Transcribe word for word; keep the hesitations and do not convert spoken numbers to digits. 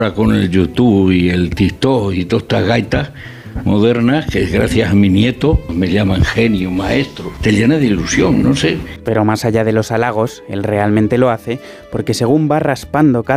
Con el YouTube y el TikTok y todas estas gaitas modernas, que gracias a mi nieto me llaman genio, maestro, te llena de ilusión, no sé. Pero más allá de los halagos, él realmente lo hace porque según va raspando cada